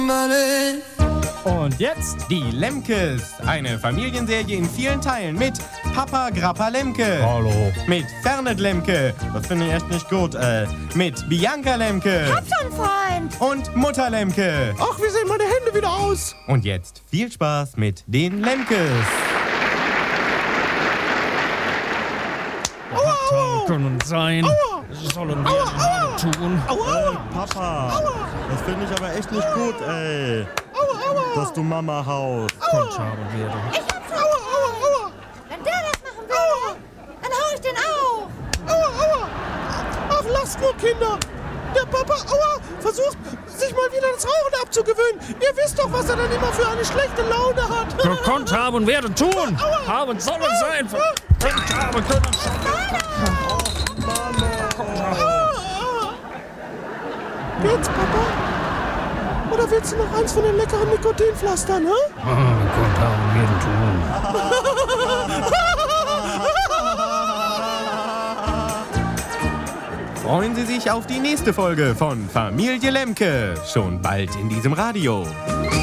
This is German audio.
Und jetzt die Lemkes. Eine Familienserie in vielen Teilen mit Papa Grappa Lemke. Hallo. Mit Fernet Lemke. Das finde ich echt nicht gut. Mit Bianca Lemke. Hab schon Freund. Und Mutter Lemke. Ach, wie sehen meine Hände wieder aus? Und jetzt viel Spaß mit den Lemkes. Aua, können sein. Aua. Das sollen wir tun. Aua. Papa, das finde ich aber echt nicht gut, ey. Dass du Mama haust. Kommt, haben wir doch. Ich hab's schon. Wenn der das machen will, dann hau ich den auch. Ach, lasst nur, Kinder. Der Papa, versucht, sich mal wieder das Rauchen abzugewöhnen. Ihr wisst doch, was er dann immer für eine schlechte Laune hat. Gekonnt haben werden tun. Haben sollen sein. Gekonnt haben können. Geht's, Papa? Oder willst du noch eins von den leckeren Nikotinpflastern, hä? Gekonnt haben werden tun. Freuen Sie sich auf die nächste Folge von Familie Lemke. Schon bald in diesem Radio.